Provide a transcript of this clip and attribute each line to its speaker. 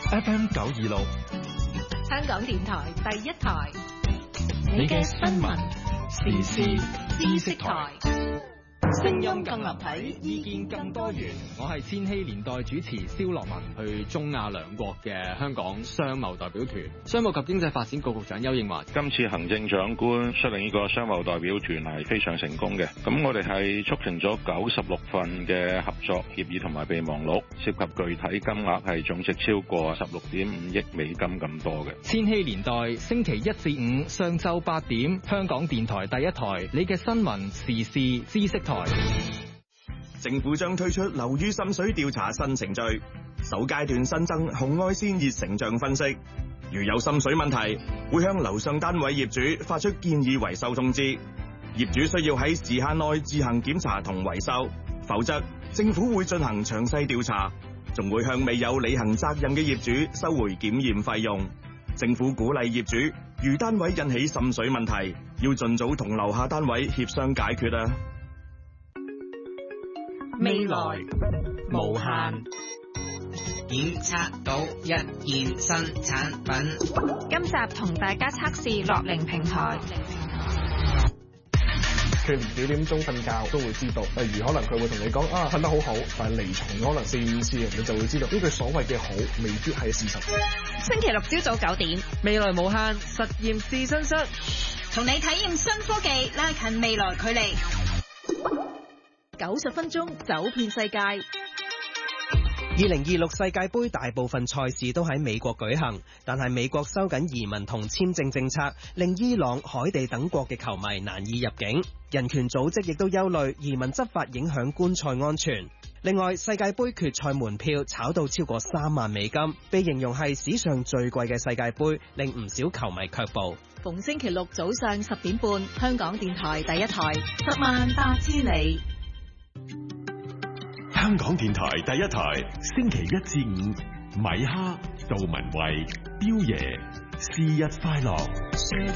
Speaker 1: FM 926，
Speaker 2: 香港電台第一台，
Speaker 1: 你嘅新聞時事知識台。
Speaker 3: 聲音更立體，意見更多元。我係千禧年代主持蕭樂文，去中亞兩國嘅香港商貿代表團。商務及經濟發展局局長丘應樺，
Speaker 4: 今次行政長官率領呢個商貿代表團係非常成功嘅。咁我哋係促成咗96份嘅合作協議同埋備忘錄，涉及具體金額係總值超過16.5億美金咁多嘅。
Speaker 3: 千禧年代星期一至五上晝8點，香港電台第一台，你嘅新聞時事知識台。
Speaker 5: 政府將推出樓宇滲水調查新程序，首階段新增紅外線熱成像分析。如有滲水問題，會向樓上單位業主發出建議維修通知。業主需要喺時限內自行檢查同維修，否則政府會進行詳細調查，仲會向未有履行責任嘅業主收回檢驗費用。政府鼓勵業主，如單位引起滲水問題，要盡早同樓下單位協商解決啊！
Speaker 2: 未來無限，
Speaker 6: 檢測到一件新產品。
Speaker 2: 今集同大家測試樂齡平台。
Speaker 7: 佢唔幾點鐘瞓覺都會知道，例如可能佢會同你講瞓得好好，但係離床可能4-5次，你就會知道呢句所謂嘅好未必係事實。
Speaker 2: 星期六朝早9點，
Speaker 8: 未來無限實驗試身室，
Speaker 9: 同你體驗新科技，拉近未來距離。
Speaker 2: 90分鐘走遍世界。
Speaker 10: 2026世界盃大部分賽事都喺美國舉行，但係美國收緊移民同簽證政策，令伊朗、海地等國嘅球迷難以入境。人權組織亦都憂慮移民執法影響觀賽安全。另外，世界盃決賽門票炒到超過3萬美金，被形容係史上最貴嘅世界盃，令唔少球迷卻步。
Speaker 2: 逢星期六早上10點半，香港電台第一台，10萬8千里。
Speaker 1: 香港電台第一台，星期1至5，米哈、杜文慧、彪爺，生日快樂。